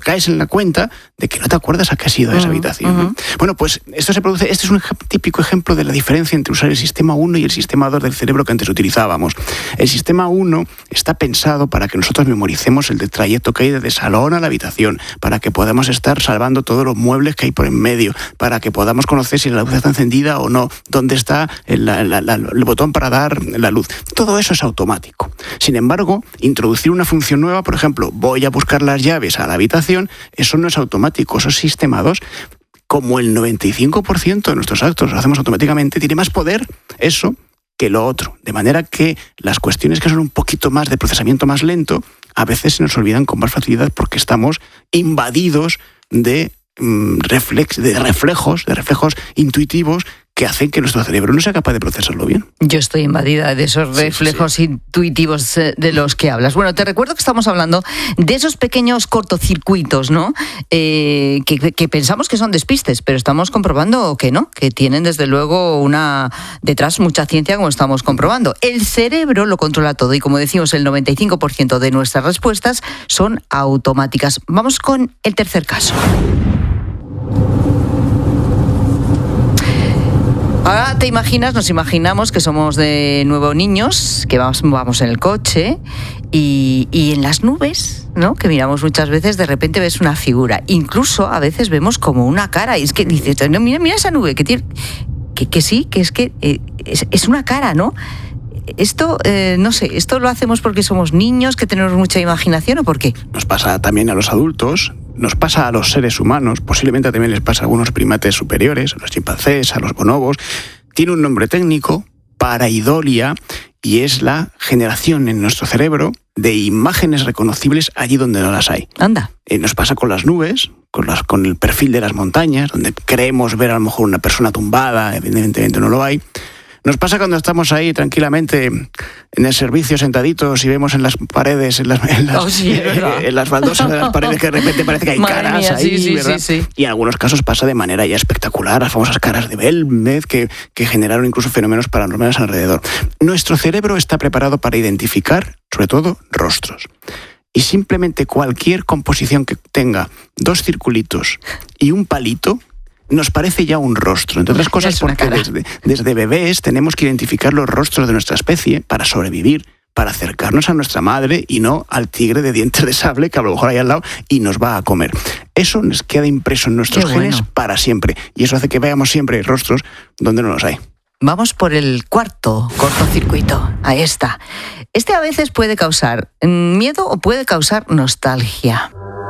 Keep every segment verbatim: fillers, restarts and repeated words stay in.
caes en la cuenta de que no te acuerdas a qué has ido a esa habitación, ¿no? Uh-huh. Bueno, pues esto se produce, este es un típico ejemplo de la diferencia entre usar el sistema uno y el sistema dos del cerebro que antes utilizábamos. El sistema uno está pensado para que nosotros memoricemos el trayecto que hay desde salón a la habitación, para que podamos estar salvando todos los muebles que hay por en medio, para que podamos conocer si la luz está encendida o no, dónde está el, la, la, la, el botón para dar la luz. Todo eso es automático. Sin embargo, introducir una función nueva, por ejemplo, voy a buscar las llaves a la habitación, eso no es automático, eso es sistema dos. Como el noventa y cinco por ciento de nuestros actos lo hacemos automáticamente, tiene más poder eso que lo otro. De manera que las cuestiones que son un poquito más de procesamiento más lento, a veces se nos olvidan con más facilidad porque estamos invadidos de, mm, reflex, de reflejos, de reflejos intuitivos que hacen que nuestro cerebro no sea capaz de procesarlo bien. Yo estoy invadida de esos reflejos sí, sí, sí. intuitivos de los que hablas. Bueno, te recuerdo que estamos hablando de esos pequeños cortocircuitos, ¿no? Eh, que, que pensamos que son despistes, pero estamos comprobando que no, que tienen desde luego una detrás mucha ciencia, como estamos comprobando. El cerebro lo controla todo y, como decimos, el noventa y cinco por ciento de nuestras respuestas son automáticas. Vamos con el tercer caso. Ahora te imaginas, nos imaginamos que somos de nuevo niños, que vamos, vamos en el coche y, y en las nubes, ¿no? Que miramos muchas veces, de repente ves una figura. Incluso a veces vemos como una cara y es que dices, no, mira, mira esa nube, que tiene, que, que sí, que es que eh, es, es una cara, ¿no? Esto, eh, no sé, ¿esto lo hacemos porque somos niños, que tenemos mucha imaginación o por qué? Nos pasa también a los adultos, nos pasa a los seres humanos, posiblemente también les pasa a algunos primates superiores, a los chimpancés, a los bonobos. Tiene un nombre técnico, pareidolia, y es la generación en nuestro cerebro de imágenes reconocibles allí donde no las hay. Anda. Eh, nos pasa con las nubes, con, las, con el perfil de las montañas, donde creemos ver a lo mejor una persona tumbada, evidentemente no lo hay. Nos pasa cuando estamos ahí tranquilamente en el servicio sentaditos y vemos en las paredes, en las, en las, oh, sí, eh, en las baldosas de las paredes que de repente parece que hay Madre caras mía, ahí, sí, sí, ¿verdad? Sí, sí. Y en algunos casos pasa de manera ya espectacular, las famosas caras de Belmez que, que generaron incluso fenómenos paranormales alrededor. Nuestro cerebro está preparado para identificar, sobre todo, rostros. Y simplemente cualquier composición que tenga dos circulitos y un palito nos parece ya un rostro, entre otras cosas porque desde, desde bebés tenemos que identificar los rostros de nuestra especie para sobrevivir, para acercarnos a nuestra madre y no al tigre de dientes de sable que a lo mejor hay al lado y nos va a comer. Eso nos queda impreso en nuestros Qué genes bueno. para siempre y eso hace que veamos siempre rostros donde no los hay. Vamos por el cuarto cortocircuito. Ahí está. Este a veces puede causar miedo o puede causar nostalgia.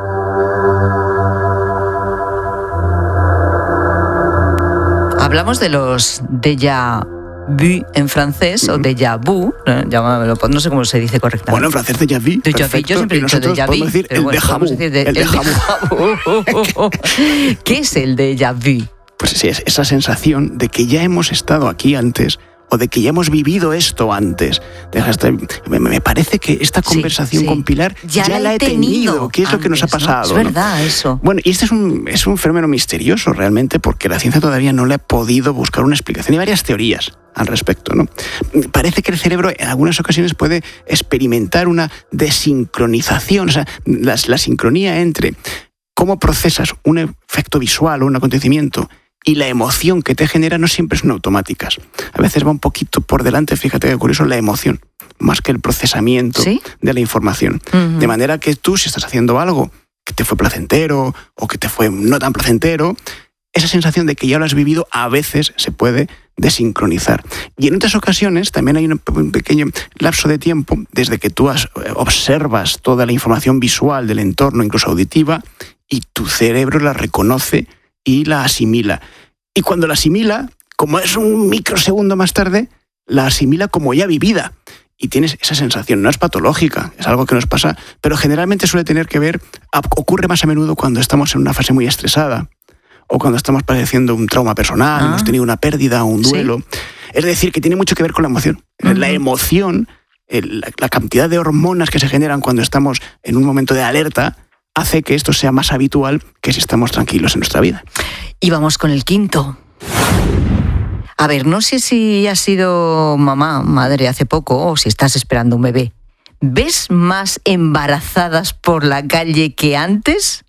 Hablamos de los déjà vu en francés, o déjà vu, no sé cómo se dice correctamente. Bueno, en francés déjà vu, déjà vu, yo siempre he dicho déjà vu, decir el bueno, déjà vu, decir de, el el déjà vu. ¿Qué es el déjà vu? Pues sí, es esa sensación de que ya hemos estado aquí antes o de que ya hemos vivido esto antes. Me, me parece que esta conversación sí, sí. con Pilar ya, ya la, la he tenido, tenido ¿qué es antes, lo que nos ha pasado? ¿no? Es verdad, ¿no? Eso. Bueno, y este es un, es un fenómeno misterioso realmente porque la ciencia todavía no le ha podido buscar una explicación. Hay varias teorías al respecto, ¿no? Parece que el cerebro en algunas ocasiones puede experimentar una desincronización, o sea, la, la sincronía entre cómo procesas un efecto visual o un acontecimiento y la emoción que te genera no siempre son automáticas. A veces va un poquito por delante, fíjate qué curioso, la emoción, más que el procesamiento ¿Sí? de la información. Uh-huh. De manera que tú, si estás haciendo algo que te fue placentero o que te fue no tan placentero, esa sensación de que ya lo has vivido a veces se puede desincronizar. Y en otras ocasiones también hay un pequeño lapso de tiempo desde que tú has, observas toda la información visual del entorno, incluso auditiva, y tu cerebro la reconoce y la asimila. Y cuando la asimila, como es un microsegundo más tarde, la asimila como ya vivida. Y tienes esa sensación, no es patológica, es algo que nos pasa, pero generalmente suele tener que ver, ocurre más a menudo cuando estamos en una fase muy estresada, o cuando estamos padeciendo un trauma personal, ah. hemos tenido una pérdida o un duelo. ¿Sí? Es decir, que tiene mucho que ver con la emoción. Uh-huh. La emoción, el, la, la cantidad de hormonas que se generan cuando estamos en un momento de alerta, hace que esto sea más habitual que si estamos tranquilos en nuestra vida. Y vamos con el quinto. A ver, no sé si has sido mamá, madre hace poco, o si estás esperando un bebé. ¿Ves más embarazadas por la calle que antes?